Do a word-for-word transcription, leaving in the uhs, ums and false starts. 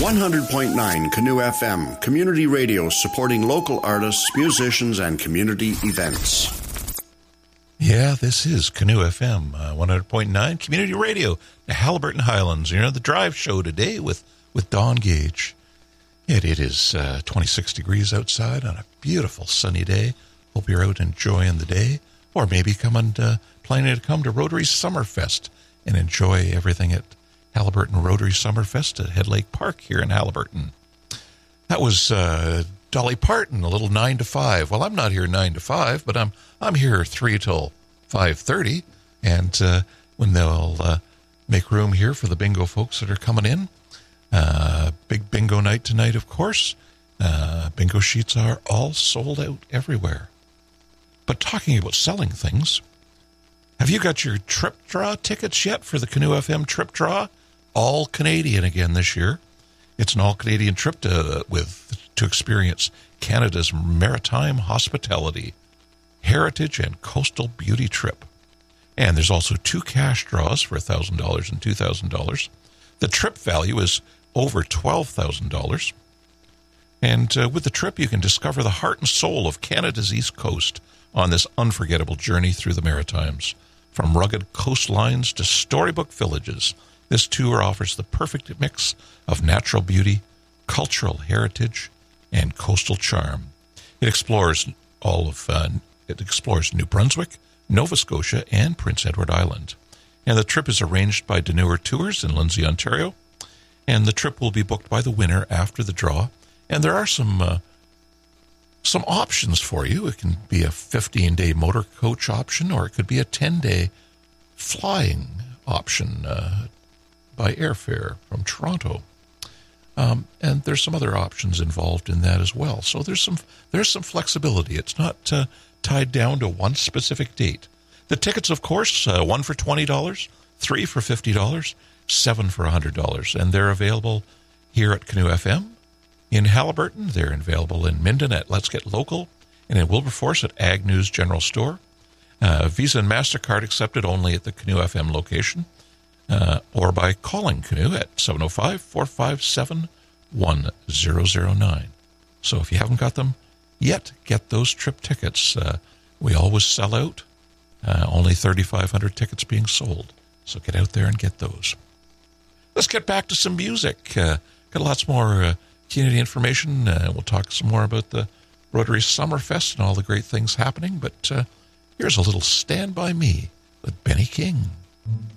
one hundred point nine Canoe F M, community radio supporting local artists, musicians, and community events. Yeah, this is Canoe F M, uh, one hundred point nine community radio, the Haliburton Highlands. You know, the drive show today with, with Don Gage. It, it is uh, twenty-six degrees outside on a beautiful sunny day. Hope you're out enjoying the day, or maybe coming to, planning to come to Rotary Summerfest and enjoy everything at Haliburton Rotary Summerfest at Head Lake Park here in Haliburton. That was uh, Dolly Parton, a little nine to five. Well, I'm not here nine to five, but I'm I'm here three till five thirty, and uh, when they'll uh, make room here for the bingo folks that are coming in. Uh, big bingo night tonight, of course. Uh, bingo sheets are all sold out everywhere. But talking about selling things, have you got your trip draw tickets yet for the Canoe F M trip draw? All Canadian again this year. It's an all-Canadian trip to with to experience Canada's maritime hospitality, heritage, and coastal beauty trip. And there's also two cash draws for one thousand dollars and two thousand dollars. The trip value is over twelve thousand dollars. And uh, with the trip, you can discover the heart and soul of Canada's East Coast on this unforgettable journey through the Maritimes. From rugged coastlines to storybook villages, this tour offers the perfect mix of natural beauty, cultural heritage, and coastal charm. It explores all of uh, it explores New Brunswick, Nova Scotia, and Prince Edward Island. And the trip is arranged by Deneuer Tours in Lindsay, Ontario. And the trip will be booked by the winner after the draw. And there are some uh, some options for you. It can be a fifteen-day motor coach option, or it could be a ten-day flying option uh, by airfare from Toronto. Um, and there's some other options involved in that as well. So there's some there's some flexibility. It's not uh, tied down to one specific date. The tickets, of course, uh, one for twenty dollars, three for fifty dollars, seven for one hundred dollars. And they're available here at Canoe F M. In Haliburton, they're available in Minden at Let's Get Local, and in Wilberforce at Ag News General Store. Uh, Visa and MasterCard accepted only at the Canoe F M location, uh, or by calling Canoe at seven oh five, four five seven, one zero zero nine. So if you haven't got them yet, get those trip tickets. Uh, we always sell out. Uh, only thirty-five hundred tickets being sold. So get out there and get those. Let's get back to some music. Uh, got lots more uh, community information. Uh, we'll talk some more about the Rotary Summerfest and all the great things happening. But uh, here's a little Stand By Me with Benny King.